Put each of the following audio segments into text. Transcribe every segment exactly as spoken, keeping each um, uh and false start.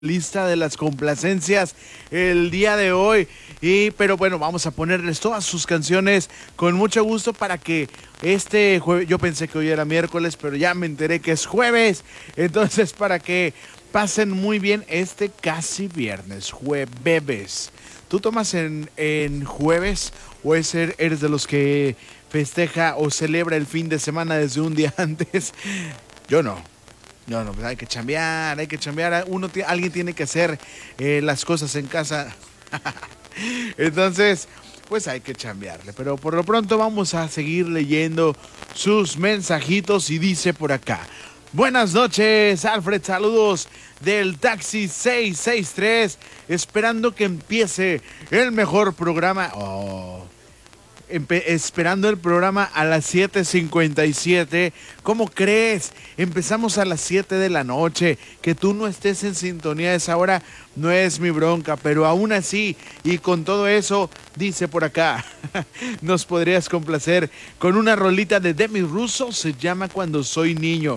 lista de las complacencias el día de hoy. Y pero bueno, vamos a ponerles todas sus canciones con mucho gusto para que este jueves, yo pensé que hoy era miércoles, pero ya me enteré que es jueves. Entonces, para que pasen muy bien este casi viernes, jueves. ¿Tú tomas en, en jueves o es, eres de los que festeja o celebra el fin de semana desde un día antes? Yo no. No, no, pues hay que chambear, hay que chambear. Uno, alguien tiene que hacer eh, las cosas en casa. Entonces, pues hay que chambearle. Pero por lo pronto vamos a seguir leyendo sus mensajitos y dice por acá. Buenas noches, Alfred, saludos del Taxi seiscientos sesenta y tres, esperando que empiece el mejor programa. Oh. Esperando el programa a las siete cincuenta y siete. ¿Cómo crees? Empezamos a las siete de la noche. Que tú no estés en sintonía a esa hora no es mi bronca, pero aún así y con todo eso, dice por acá, nos podrías complacer con una rolita de Demi Russo, se llama Cuando Soy Niño.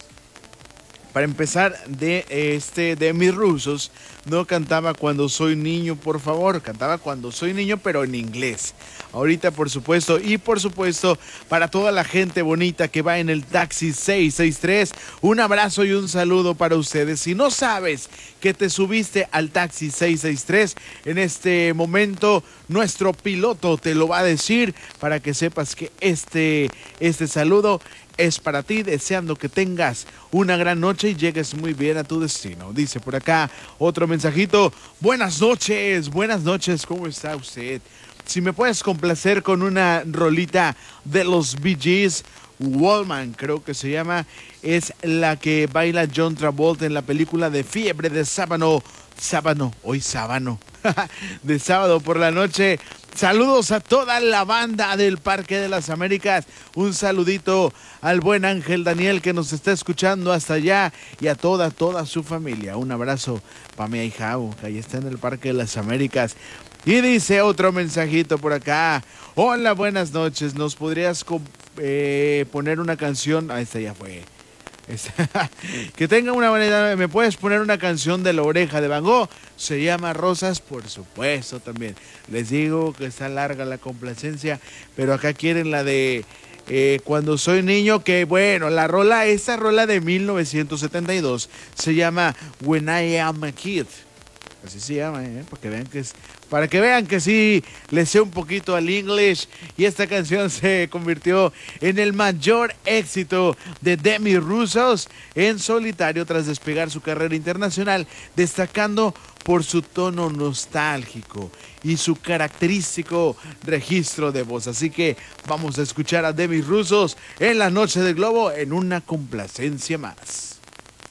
Para empezar, de este de mis rusos, no cantaba Cuando Soy Niño, por favor, cantaba Cuando Soy Niño, pero en inglés. Ahorita, por supuesto, y por supuesto, para toda la gente bonita que va en el Taxi seiscientos sesenta y tres, un abrazo y un saludo para ustedes. Si no sabes que te subiste al Taxi seiscientos sesenta y tres, en este momento nuestro piloto te lo va a decir para que sepas que este, este saludo es para ti, deseando que tengas una gran noche y llegues muy bien a tu destino. Dice por acá otro mensajito. Buenas noches, buenas noches, ¿cómo está usted? Si me puedes complacer con una rolita de los Bee Gees, Wallman creo que se llama, es la que baila John Travolta en la película de Fiebre de Sábado, Sábado, hoy Sábado, de sábado por la noche. Saludos a toda la banda del Parque de las Américas. Un saludito al buen Ángel Daniel que nos está escuchando hasta allá y a toda, toda su familia. Un abrazo para mi ahijao, que ahí está en el Parque de las Américas. Y dice otro mensajito por acá. Hola, buenas noches. ¿Nos podrías eh, poner una canción? Ah, esta ya fue. Que tenga una buena. ¿Me puedes poner una canción de La Oreja de Van Gogh? Se llama Rosas, por supuesto también. Les digo que está larga la complacencia, pero acá quieren la de eh, Cuando Soy Niño, que bueno, la rola, esa rola de mil novecientos setenta y dos se llama When I Am a Kid. Así se llama, ¿eh? Para que vean que es, para que vean que sí le sé un poquito al English. Y esta canción se convirtió en el mayor éxito de Demi Russo en solitario tras despegar su carrera internacional, destacando por su tono nostálgico y su característico registro de voz. Así que vamos a escuchar a Demi Russo en la Noche del Globo en una complacencia más.